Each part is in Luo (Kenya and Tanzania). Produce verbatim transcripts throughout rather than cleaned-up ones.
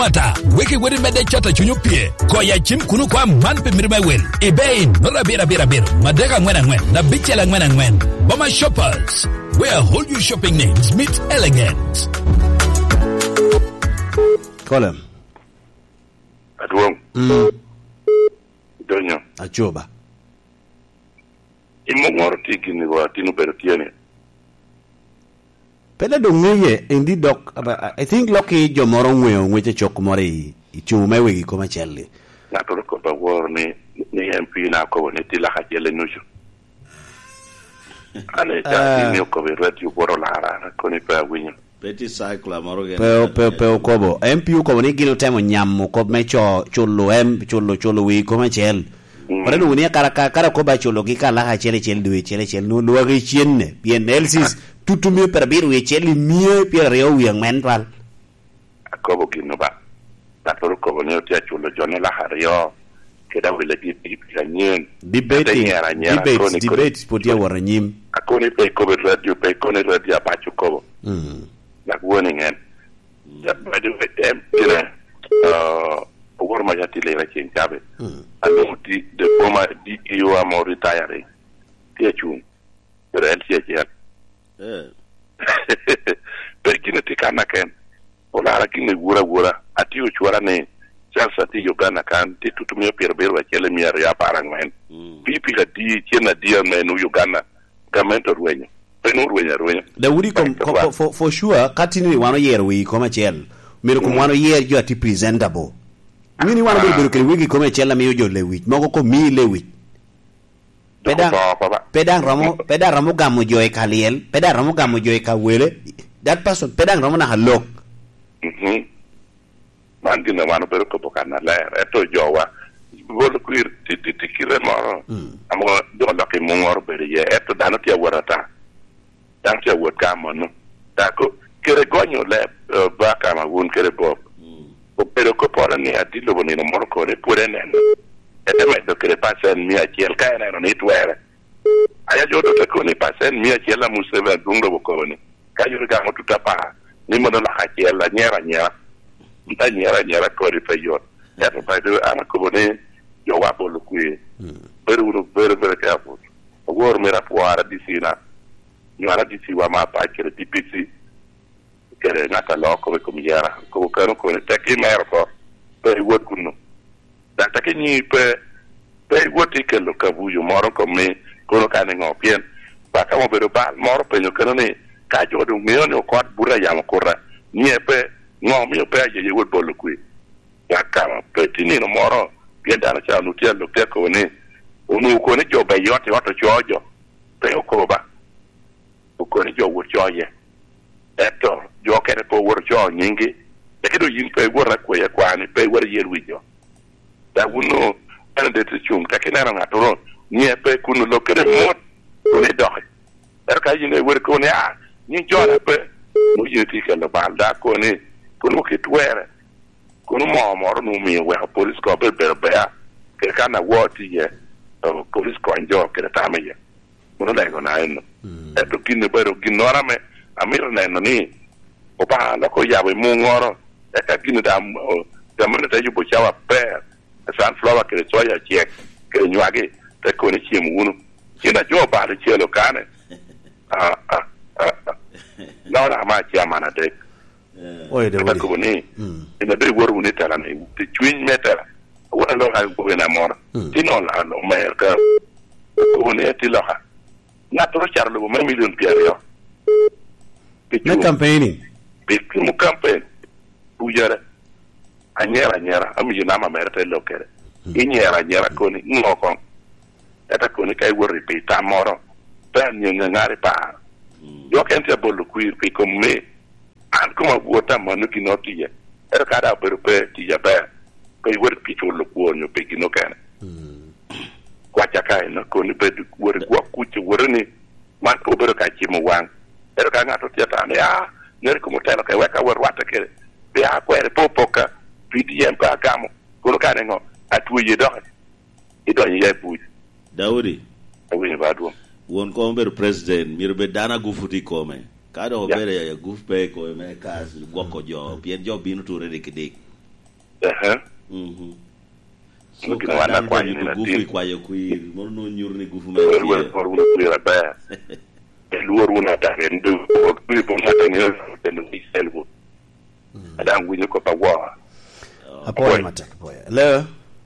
Mata, wiki wiri mede chata chunyu pie, koya chim kunu kwa manpe mirima wel, ibein, nora bira bira bira, madega ngwena ngwen, na bichela ngwena ngwen. Boma Shoppers, where whole you shopping needs meet elegance. Column. At home. Mm. Donyo. Achoba. Imo ngoro tiki ni wa tinu pertiene. Pele donguye indi dok I think Loki jomoro ngweyo ngweche chok mori ichume wegi koma chelle. Na to ko ba wor ni ni M P na ko ni tila ha jele nuju. Ale ta ni ko be radio boro lara ko ni pa winyo. Peti cycle amoro gen. Pe pe pe kobo M P ko ni gino temo nyam ko mecho cholo em cholo cholo wi koma chelle. Para no ni kara kara ko ba cholo ki kala ha chele chele duwe chele chele no lo ga chienne bien elsis tutu mi per biru we chele mie per reo wi ngmen twal. Ko kino ba. Na to ko ni ti cholo jone la hario. Keda wile di di ganyen. Debate debate debate podia waranyim. Akoni pe ko be radio pe ko ni radio ba chuko. Mm. Like warning en. Ya ba de em dire uh Ogor ma jati le rakin jabe. Ando di de former D E O am retiring. Tiachun. Pero el sia ya. Eh. Perkine tikana ken. Ola rakine gura gura ati uchwara ne chance ati Uganda kan titutumio perbero wa chele mi area parang men. Pipi ka di chena dia men Uganda gamento ruenyo. Penu ruenyo ruenyo. Da wuri kom for for sure katini wano yer wi koma chel. Mero kom wano yer you ati presentable. Mini wana bulu kiri wiki kome chela mi ujo lewit. Moko ko mi lewit. Pedang pedang ramo pedang ramo gamu joy kaliel. Pedang ramo gamu joy kawele. That person pedang ramo na halok. Mhm. Mandi na wana bulu ko bokana la. Eto jowa. Bulu kuir titi tikire moro. Amo do loki mongor bere ye. Eto dano tia warata. Dan tia waka mono. Dako kere gonyo le baka ma wun kere bob. Pero ko pora ni adilo boni no morko re pure nen e te metto che le passen mia chiel ka era ni tuere aya jodo te ko ni passen mia chiel la museve dungo ko ni ka yo ga mo tuta pa ni mo la ha chiel la nyera nyera nta nyera nyera ko ri fe yo ya to pa do ana ko boni yo wa bolu ku pero uno pero pero che apo o gor mera puara di sina ni ara di si wa ma pa che di pizzi kere nata loko be komiera ko kano ko ne taki merko pe wot kuno da taki ni pe pe wot ke lo kabuyo moro ko me ko ka ne ngopien ba ka mo be ba moro pe no kano ne ka jo do me no ko bura ya mo korra ni pe no mi pe je je wot bolu ku ya ka pe tini no moro bien da na cha no tie lo te ko ne onu ko ne jo be yote wato chojo pe ko ba ko ne jo wot choje eto yo kere po wor jo nyingi e kedo yin pe wor ko ya kwani pe wor yer wijo da uno ande te chung ta kenara na toro ni pe kunu lo kere mo ko ne do er ka yin wor ko ne a ni jo na pe mo yiti ke lo bal da ko ne ko mo ke twere ko no mo mo no mi we police ko be be be ke kana woti ye police ko njo ke ta me ye mo no lego na eno eto kinne bero ginora me amiro na ni opa la ko ya be mu ngoro e ka ginu da da mun ta yubo chawa pe san flower ke so ya che ke nywage te ko ni chi mu nu kina jo ba de che lo kane ah ah no na ma chi amana de oye de wori ko ni ina be woru ni tala ni te twin meter wala lo ha ko na mor ti no la no mer ka ko ni ti lo ha na to charlo mo million piero yo na campaigning big mu campaign bujara anyera anyera amiji na ma merte lokere inyera anyera koni ngoko eta koni kai wori pe ta moro ben nyenga ngari pa yo kente bolu kuir pe komme an kuma wota manu kinoti ye era kada per pe ti ya pe pe wori picho lo kuonyo pe kinokana kwa chaka na koni pe wori kwa kuchi wori ni man ko bero ka chi mo wang era ka ngato tiata ne a ner ko motelo ka weka wer wata ke be a kwere popoka P D M ka gamo ko ka ne ngo atuye do e do ye bu Daudi awi ba do won ko ber president mirbe dana gufuti ko me ka do bere ya gufpe ko me ka goko jo bien jo binu to re kidi eh Mhm. So ki wana kwa ni na gufu din kwa yo kuir, mo no nyurni gufu me. wel por una kuira ba el luor una ta rendu ko kuir po mata ni den ni selvo adan winyo ko pa wa Apoya Matek, apoya. Hello?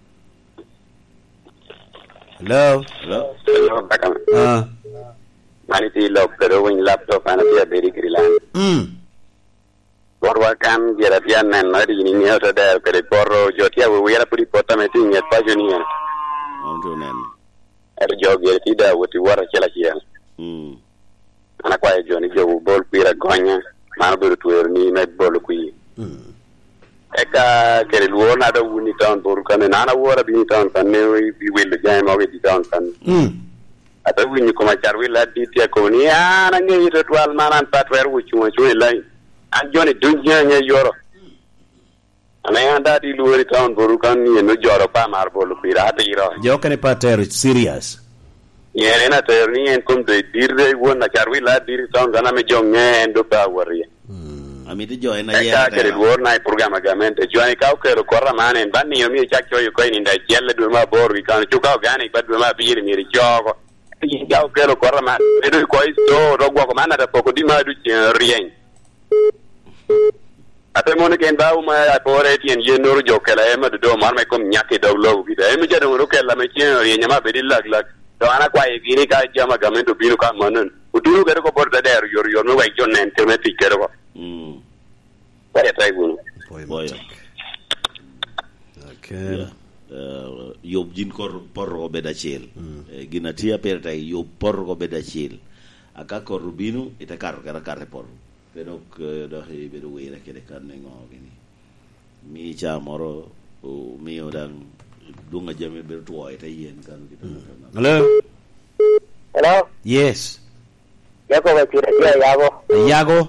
Hello? Hello. Uh, Maniti log pero wing laptop ana dia beri grilan. mm. Borwa kan jera pian nan na di ni auto da kare porro jotia we yara puri pota me tin yet pa joni en. Onto nen. Er jogi ti da woti wara chela chiel. Mm. Ana kwa joni jogu bol pira gonya mana buru tuer ni me bol kui. Mm. Eka kare luo na da wuni town bor kan na na wora bi town kan ne bi will jam o di town kan. Mm. Ata wini ko ma charwi la di ti ko ni ana ngi to twal manan patwer wuchu mo chwe lai. An joni dunja nya yoro. Ana anda di luori town bor kan ni no joro pa mar bol pira ata iro. Jo kane pater serious. Yene na ter ni en kum de dirde wona charwi la dir town kana me jong en do pa wari. Amiti jo ena Eka yera. kare luor na programa gamente joni ka ko ko ramane en banni yo mi chak choy ko ni da jelle do ma bor wi kan chuka gani ba do ma biri mi ri chogo. Ti ga ko ko ramane e do ko isto ro gwa ko mana da poko di ma du rien. Ate mo ne ken ba uma apore ti en yeno jo kala e ma do mar me kom nyake do lo bi da e mi jado ro kala me chen rien ma be di lag lag. To ana kwa e gini ka jama gamento binu ka manon. Uduru ga ko bor da der yor yor no wa jon en temeti kero. Mm. Waya tai gunu. Apoya Boy. Matek. Okay. Yeah. Uh, yob jin kor porro beda chel. Eh, gina tia per tai yob porro beda chel. Aka kor rubino ita kar kar kar por. Pero que do he bedo wera que de carne ngo gini. Mi cha moro o mi odang dunga jame ber tuwa ita yen kan kita. Hello? Hello. Yes. Yako ba tira dia yago. Yago?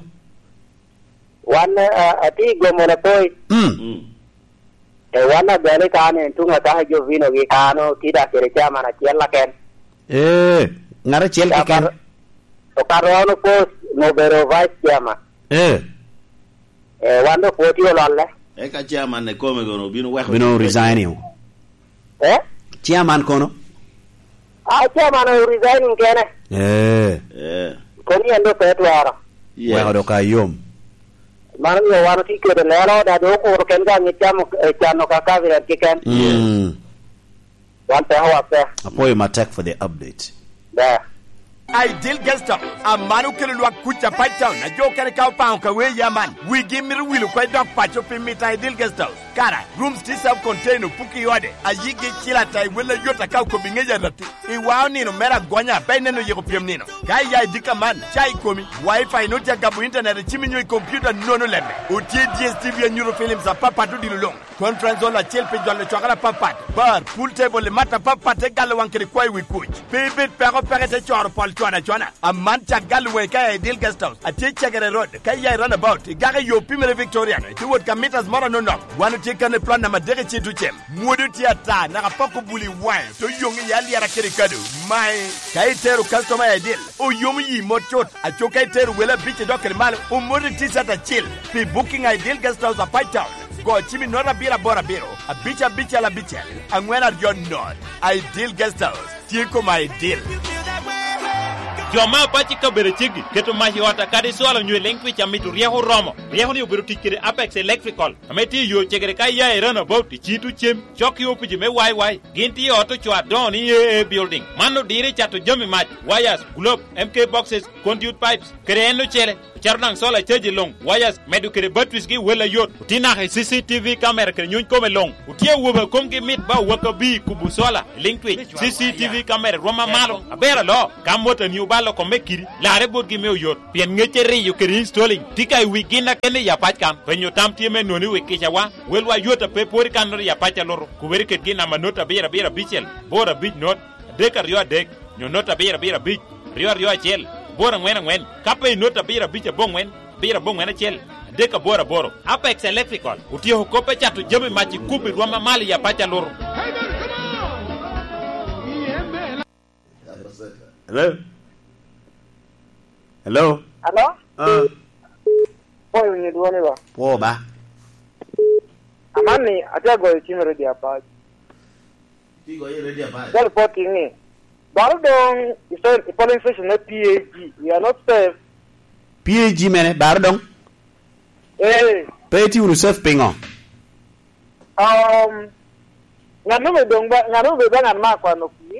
Wan ati gomona poi. Mm. Mm. E wana bele kane tunga ta jo vino gi kano tida kere chama na chiella ken. Eh, ngara chel ke kan. To karono pos no bero vice chama. Eh, E wando poti olalle. E ka chairman ne come gono bino wa. bino resign yo. Eh? Chairman kono. Ah chama no resign kene. Eh, Eh. Komi ando petwara. wa do ka yom. Man yo wano ti kere lelo da do ko ken ga ni chamo chano ka ka vira kiken. Mm. Wan pe hawa pe. Apoya Matek for the update. Da. Ideal guest up. A manu kele lwa kucha pai town. Na jo kele kau pao ka we ya man. We give me wilu kwa dog pacho pe mita ideal guest house. Kara, rooms ti self container puki yode. A yigi chila tai wele yota kau ko bingeja rati. Iwao nino mera gonya pe neno yeko piem nino. Kai ya idika man. Chai komi. Wi-Fi no tia gabu internet chimi nyoi computer nono leme. Utie D S T V and Eurofilms a papa tu dilulong. Conference on la chel pe jole chokala papat. Bar, pool table le mata papat e gale wankere kwai we coach. Pebet pero perete choro pol chwana chwana. A man cha galwe ka ideal guest house. A cheche gere road. Ka ya run about. Gare yo pimere Victorian. Tu wot kamitas mora no no. Wanu tika ne plan na madere chitu chem. Mudu tiata na rapako buli wine. To yongi yali ya rakere kadu. Mai. Ka iteru customer ideal. O yomi yi mochot. A choka iteru wela biche dokere malo. O mudu tisata chill. Pi booking ideal guest house a fight town. Go chimi nora bira bora biro. A bicha bicha la bicha. Angwena yon not. Ideal guest house. Tieko my ideal. Joma pachi ka bere chigi keto mahi wata kadi swala nywe lengwi chamitu riaho romo riaho ni ubiru tikiri Apex Electrical ameti yo chegere kai ya erana about chitu chem choki opiji me wai wai ginti auto chwa don e building mano dire chato jami match wires globe M K boxes conduit pipes kreno chele charnang sola cheji long wires medu kere batteries gi wela yot tina he C C T V camera kere nyun kome long utie wuba komgi mit ba waka bi kubu sola lingwi C C T V camera roma malo abera lo kamota ni ubalo komekiri lare bot gi me yot pien ngechere yo kere installing tika wigina kene ya pachkam penyo tamtie me noni wekisha wa welwa yota pe pori kanor ya pacha loro kuberi ket gina manota bera bera bichel bora bich not deka rio dek nyonota bera bera bich rio rio chel bora ngwen ngwen kape nota bera bicha bongwen bera bongwen chel deka bora boro Apex Electrical utio kope chatu jami machi kubi rwama mali ya pacha loro. Hello? Hello? Hello? Uh, Poi ni duone ba. po ba? amani atia go chim ready apa Ti go ready apa. Well reporting ni. Baru dong iso polling station na P A G. We are not safe. P A G mene baru dong. Eh. Peti uru safe pingo. Um ngano be dong ba ngano be bangan ma kwa no ki.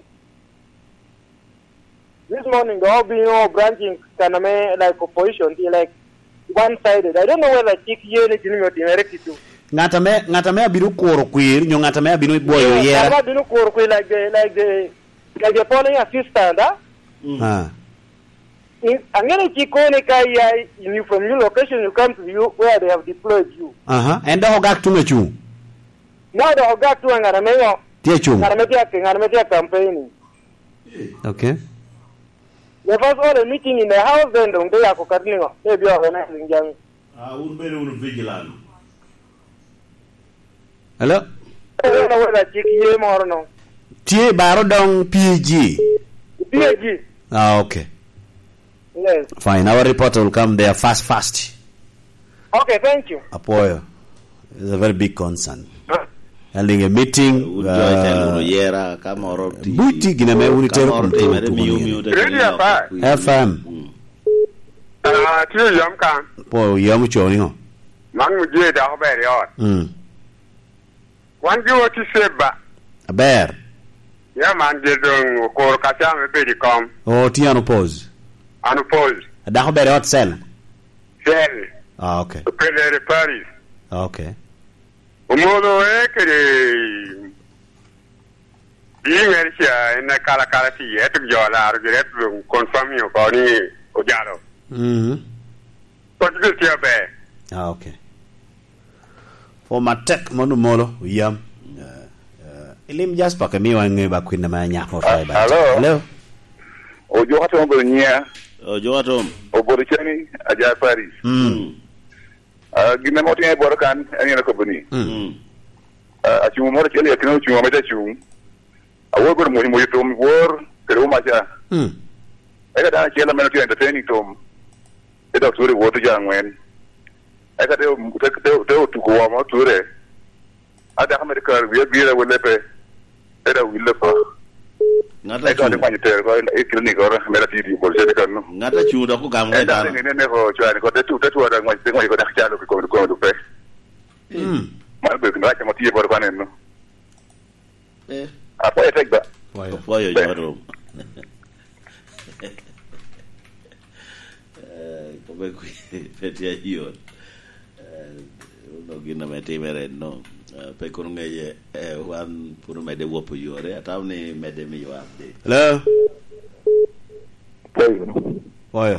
This morning they all been all branching kaname like opposition like one sided. I don't know whether chick ye ni tini moti mereki tu. Ngata me ngata me abiru koro kwir nyo ngata me abiru boyo yeah. yera. Ngata abiru koro kwir like the like the like the polling assistant, ah. Mm. Ah. I'm going to keep you from your location, you come to you where they have deployed you. Uh huh. And the Hogak to meet you. Now the Hogak to an Aramayo. Teach you. Aramatia campaigning. Okay. The first all the meeting in the house, then they are cooking. Maybe organizing young. Ah, un better un vigilant. Hello? I don't know whether chick ye more or no. T Baro Dong P G. P A G. Ah, okay. Yes. Fine. Our reporter will come there fast, fast. Okay, thank you. Apoyo. It's a very big concern. Holding a meeting. Buti gina me unitero kumtu. F M. Ah, tiyo yam kan. Po yam choni ho. Man mujie da ho beri ot. Hmm. Wanji woti seba. Aber. Ya man je dong kor kacha me bedi kom. Oh, ti unopposed. Unopposed. Da ho beri ot sel. Sel. Ah, okay. Pele Paris. Okay. Umodo ekere Imercia in kala kala ti etu jola argiret confirm yo ko ni ojalo. Mhm. Ko ti ti be. Ah, okay. For my tech monu molo yam. Ilim Jasper ke mi wange ba kwinda ma nya ko fa ba. Hello. Hello. Ojo hato ngo nya. Ojo hato. Oboro chani aja Paris. Mm. Ah gina moti e boro kan ani na ko bani. Mm. Ah achu mo chele ya kino chu mo meta chu. Awo gor mo mo to mi wor pero ma ja. Mm. Ega da chela meno ti entertaining tom. E doctor wo to ja ngwen. Ega de de de to ko mo to re. Ada America we be there with lepe. Era we lepe. Ngata chu. Ega de kwani te ko e clinic or mera ti di bol se kan no. Ngata chu da ku gam ga da. Ne ne ko chani ko de tu de tu da ngwa de ngwa ko da chalo ko ko do pe. Mm. Ma be ko ma ti bor kan no. Eh. Apo e tek ba. Why? Why you jaro? Eh, come qui fetia io. Eh, no gina mete mere no. Pe con ngeye e wan pur mede wopo yore atawni mede mi yo update. Hello. Poyo. Why?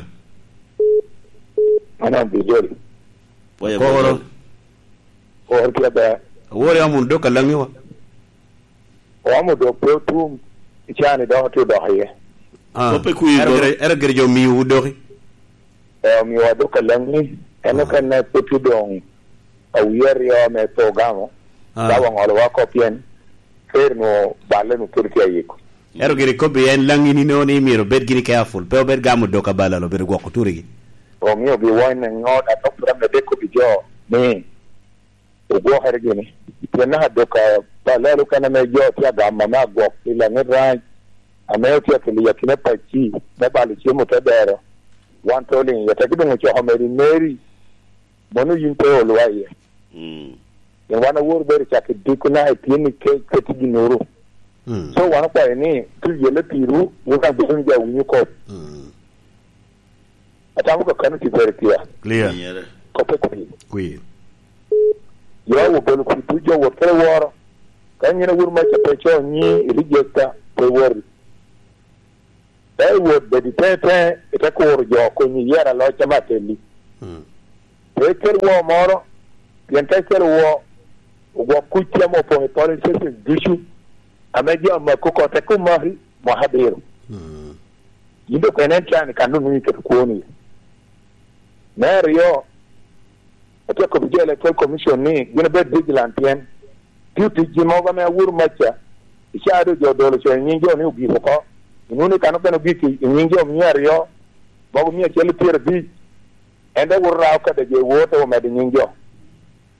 Ana bijori. Poyo. Koro. Or kia ba. Wori amun do kalangi wa. O amo do pro tum ichani do to do haye. Ah. Ko pe ku yi Era era gerjo mi u do. E mi wa do kalangi ene kan na putu dong. Awier yo me programo. Dawa ngolo wa kopien. Fermo balle no turki ayiko. Ero giri ko be en langi ni no ni miro bed giri careful. Pe bed gamu do ka bala lo ber go ko turigi. O mi obi wine ngod atop from the deco bijo. Me. O go hergini. Tena do ka bala lo kana me jo tia gamma ma go ila ne ran. Ame tia ke ya kine pa chi. Me bali chi mo te bero. Wan tolling ya te gido mo cho homeri meri. Monu yinte o lo aye. Mm. Yang wana wor beri chake dikuna etieni ke keti ginuru. Mm. So wana kwa ini tu yele piru wuka bisunja unyuko. Mm. Atamu ka kanu ti beri kia. Clear. Kope kui. Kui. Ya wo belu kui tu jo wo tere woro. Kanyina wur ma cha pecho ni rejecta pe wori. Dai wo bedi tete ita ko wor jo ko ni yera lo chama teli. Mm. Pe ker wo moro. Yenta ker wo wo kutia mo po tole sese dishu. Ameji amakoko te ko mahi mo habiru. Mm. Yindo kwenen chani kanunu ni kuoni. Mario ate ko bijele electoral commission ni gina be vigilant yen. Duty jimo ga me wur macha. Ishado jo dolo so nyinjo ni ubi ko. Inuni kanu kanu biki nyinjo myario. Bogo mi chele pier bi. Ende wurra ka de je woto me de nyinjo.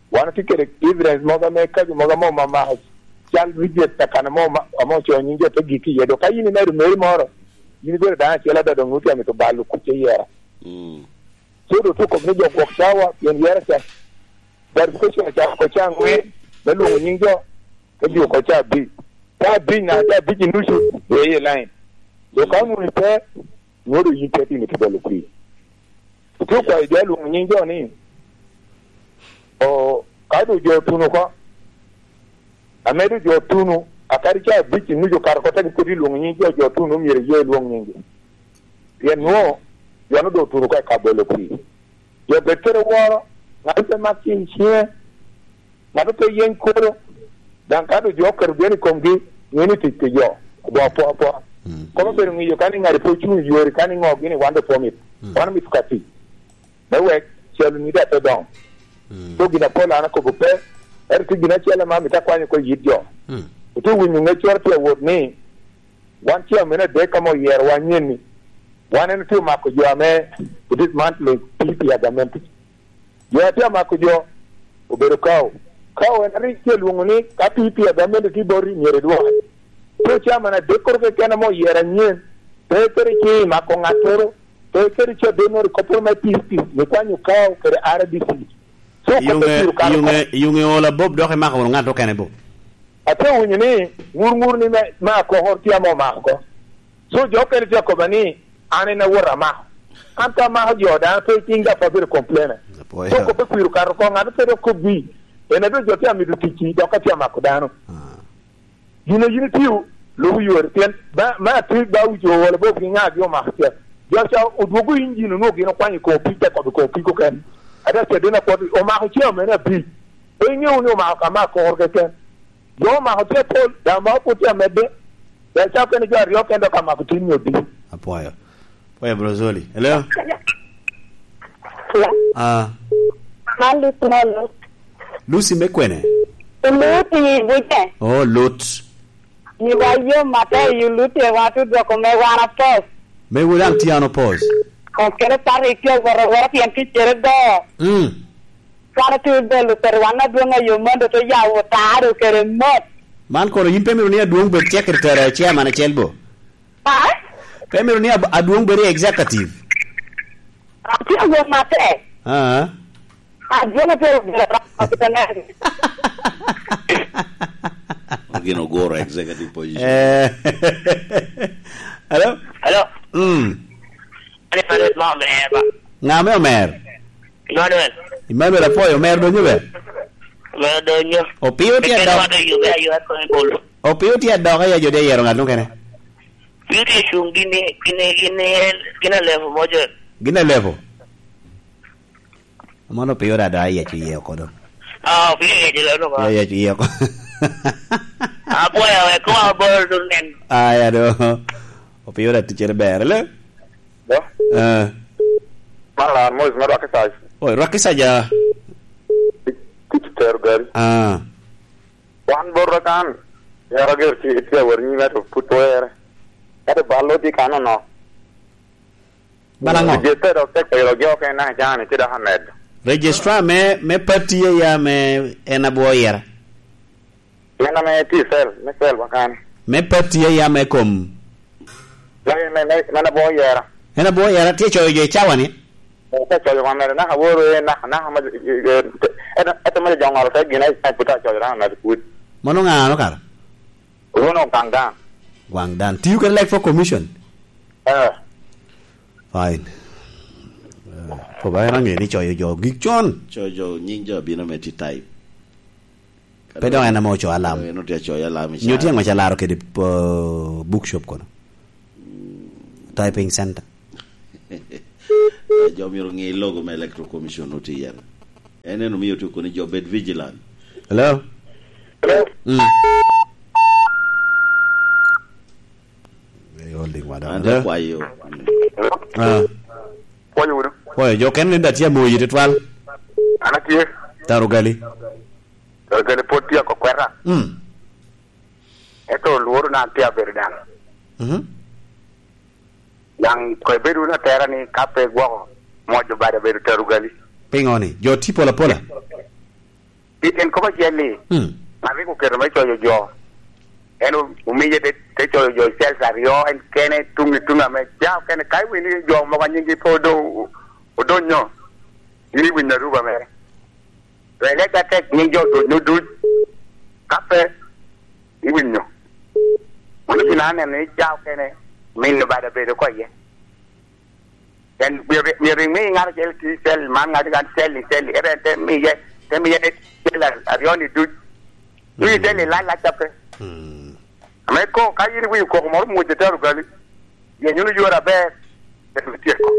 wana tikere evidence moga me ka moga mo mama chal video takana mo mo cho nyinge to giki yedo ka yini meru meri moro yini bere da chela da dongu ti amito balu ku che yera mm so do to ko ne jo ko chawa yen yera cha dar ko cha cha ko cha ngwe da lu nyingo ke jo ko cha bi ta bi na ta bi nushu ye ye line so ka mu ni pe ngodo yin pe ti ni to balu ku to ko ide lu nyingo ni o ka do jo tunu ko amedu jo tunu akari cha bichi nujo karkota ni kodi long nyi jo jo tunu mire ye long nyi ye no yo no do tunu ka kabolo pri yo betere woro na te makin chie na to yen koro dan ka do jo kar beni kongi ni ti ti yo bo po po ko be ngi yo kani ngari po chu yo kani ngo gini wande po mi wan mi tukati da we chelu ni da to don to gina pola na ko pe er ti gina chela ma mi ta kwani ko yidjo mm to winyu ne chorte wod ni wan chia mena de kamo yer wanyeni wan en tu ma ko jo ame this monthly pipi ya gamen yo atia ma ko jo obero kao kao en ri che lunguni ka pipi ya gamen ti bori nyere do to chia mana de ko ke kana mo yer nyen te tere chi ma ko ngatoro te tere che de no ko por ma pipi ni kwanyu kao kere rbc yunge yunge yunge ola bob do ma ko ngato kene bob ate wunyi ni ngur ni ma ko horti amo ma ko so jo kele je ko bani ane na wora ma anta ma jo da to tinga fa bir complain so ko be piru kar ko ngado te ko bi ene do jo ti ami du tiki do ka ti ma ko dano yino yino tiu lo yor ten ba ma ti ba u jo wala bo kinga jo ma te jo cha o dogo injino no gino kwani ko pi te ko ko pi ko ken ada te dina ko o ma ko ti o mena bi e nyu no ma ka ma ko orke ken yo ma hote pol da ma ko ti amede da cha ko ni gari yo kendo kama kutinyo di apoyo poya brozoli hello ah Malu tolo Lucy mekwene Lucy bute oh lot ni wa yo mate yu luti wa tu do ko me wana pos me wulang tiano pos ko kere pare kyo goro goro pian ki chere do mm kana tu de lu per wana duanga yo mondo to ya wo taru kere mot man ko yimpe mi ni aduong be secretary chairman chelbo ha pemiro ni aduong be executive ati wo mate ah ah yo na pero atana Ogino Gora executive position eh hello hello mm ani pare ma me ba ngame omer Emmanuel Emmanuel apoyo omer do nyube me do nyo o piyo ti ado do yu be yu ko bolo o piyo ti ado ya jode yero ngado kene piyo ti shungi ni kine kine kine level mojo gina level mano piyo da da ya chi ye ko do ah piyo ye le no ba ya chi ye ko ah boy e ko bol do nen ah ya do o piyo da ti chere ber le do eh mala mo is mara ka sai oi roki saja ter gal ah wan borrakan yara ger ti ti warni na to putoer ada ballo di kana no balango je te do te ko yo ke na jani ti da hamed registrar me me parti ya me ena boyera mena me ti sel me sel bakan me parti ya me kom la me me na boyera ena boyera ti cho je chawani ta cho yo na na woro na na ma eta eta ma jangalo ta gina ta puta cho ra na put mono nga no kar uno kanga Guangdan tiu kan like for commission eh fine ko ba rang ni cho yo yo gichon cho jo nyinja bina meti type pedo ena mo cho alam no te cho ya lam nyo tiang ma chalaro ke de bookshop kono typing center jo miro ngi logo me electro commission no ti yana ene no mi yotu ko ni jo bed vigilant hello hello mm very holding wada anda kwa yo ah ko yuru ko jo ken nda tia mo yite twal ana tie taru gali taru gali potia ko kwera mm eto luoru na tia berdan mhm yang ko beru na tera ni kape gwo mojo bare beru taru gali pingoni jo ti pola pola Iten ko jeli. Hmm. Mari ko kero mai choyo jo. Eno umije te te choyo jo sel sario en kene tungi tunga me ja kene kai wini jo mo kanyingi podo odonyo. Ni wina ruba me. Wele ka tek ni jo do nudu. Kape ni winno. Wani binane ne ja kene min bada be ko ye. Dan mi ring mi ngar jel ti sel man ngar gan sel sel ere te mi ye te mi ye la arioni du ni sel la la tape hmm me ko ka yiri wi ko mo mo de taru gali ye nyunu jora be de ti ko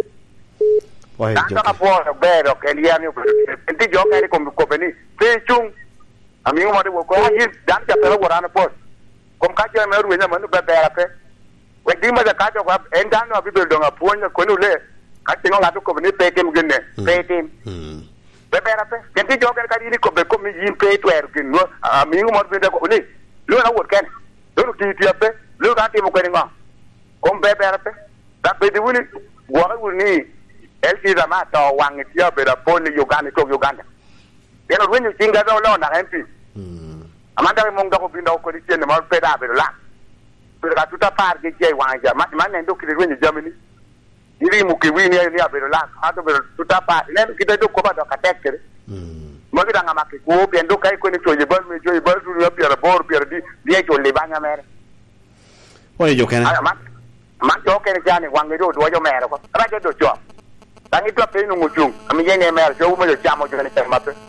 wai jo ka po be ro ke ya ni ko ti jo ka ri ko ko beni pe chung ami mo de ko ha yir dan ta pero wora na po kom ka je me ru nya manu be be ra pe we di ma ka jo ka en dan no bi be do nga po nya ko no le ka tingo la ko beni pe tem genne pe tem hmm bebera pe kenti joker ka ni ko be ko mi yin pe to er kin no a mi ngo mo be ko ni lo na wor ken lo ti ti pe lo ka ti mo ko ni ngo ko bebera pe da be di wuni wo ga wuni el ti da ma to wang ti be da po ni Uganda ko Uganda ye no wini tinga do lo na mp mm amanda mo ngo ko bi ndo ko di chen mo pe da be la pe ka tuta par ke je wanja ma ma ne ndo ki wini Germany iri mu ki wini ni abero la ato bero tutapa len kita do ko ba do katekere mm mo kita ngama ki ko bi ndo kai ko ni toje bal mi joy bal du ya piara bor piara di di to le banya mere wai jo kana ma man to kene jani wangi do do jo mere ko ra jo do jo tangi to pe nu ngujung ami yene mere jo mo jo jamo jo ni tema pe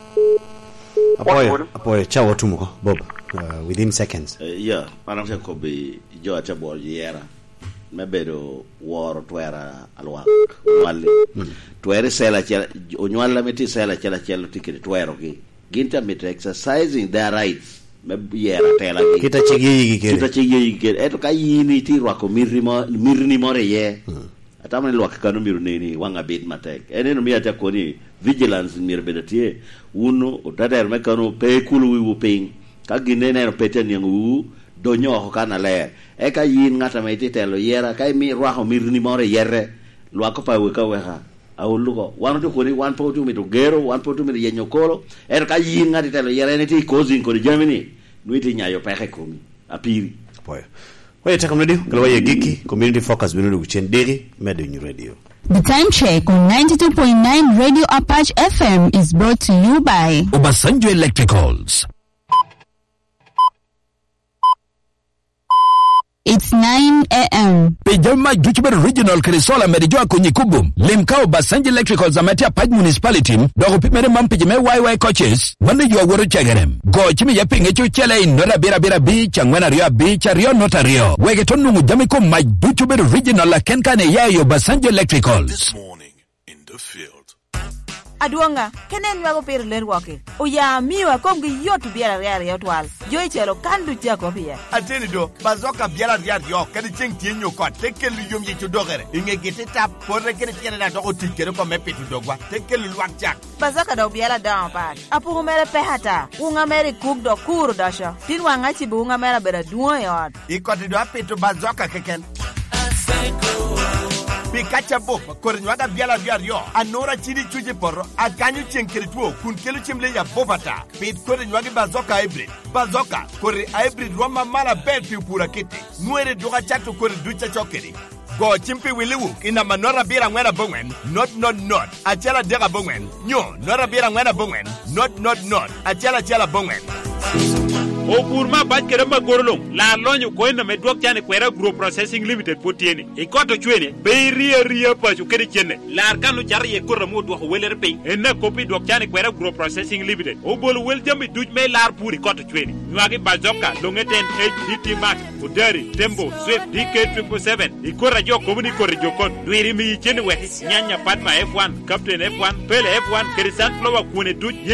apoy apoy chawo tumuko bob uh, within seconds uh, yeah panam se ko be jo acha bol yera mebedo woro twera alwa wali mm. twere sela chela onywala meti sela chela chela tikiri twero gi ginta mit exercising their rights me yera tela gi kita chigi gi kita chigi gi eto kayini ti rwako mirimo mirni more ye mm. atamani lwak kanu miru nini wanga bit matek eneno mi ata koni vigilance mir bedatie uno otader me kanu pe kulu wi ping ka ginene no peten yangu donyo ho kana le e ka yin ngata mai titelo yera kai mi rwaho mirni more yere lwako pa we ka we ha au lugo wan to ko ni wan po tu mi to gero wan po tu mi yenyo kolo er ka yin ngata telo yere ne ti causing ko Germany nuiti nyayo pa he komi apiri poyo we take radio kala ye giki community focus binu ku chen diri medo new radio. The time check on ninety-two point nine Radio Apache F M is brought to you by Obasanjo Electricals. It's nine a.m. Pejama Juchiber Regional Krisola Merijua Kunyikubum. Limkao Basanji Electricals Amatia Paj Municipality. Dogo Pimere Mampijime Y Y coaches. Wanda you are woro chagerem. Go chimi yaping echo chele in Nora Bira Bira Beach and Wena Rio Beach a Rio Notario. Wegetonu Mujamiko Mike Juchiber Regional Kenkane Yayo Basanji Electricals. This morning in the field. Aduanga, kenen wago per ler wake. O ya miwa kom gi yotu biara riari yotwal. Yo ichelo kandu jako pia. Ateni do, bazoka biara riari yo, kedi cheng tienyo kwa, teke lu yom yichu dogere. Inge gete tap, porre kene tiene na doko tikere kwa mepe tu dogwa, teke lu luak jak. Bazoka do biara down pad. Apu humere pehata, unga mere kuk do kuru dasha. Tin wanga chibu unga mere bera duwa yod. Iko tido ape tu bazoka keken. Pikacha bopa kornywaga biala biario anora chini chuje porro akanyu chenkeritwo kun kelu chimle ya bopata pit kornywaga bazoka hybrid bazoka kore hybrid roma mala bel pi pura kiti nuere doga chatu kore ducha chokeri go chimpi wiliwu ina manora bira ngwena bongwen not not not achala dega bongwen nyo nora bira ngwena bongwen not not not achala chala bongwen o purma baj kere ma gorlong la lonyo ko na me dwok chane kwera group processing limited potieni e koto chwene be ria ria pa chu kere chene la kanu char ye ko ramo do weler pe en na kopi dwok chane kwera group processing limited o bol wel jambi duj me lar puri koto chwene nwagi bazoka longeten H D Max udari tembo swift D K seven seven e ko rajo komuni ko rajo kon dwiri mi chene we nyanya padma F one captain F one pele F one kere sunflower kune duj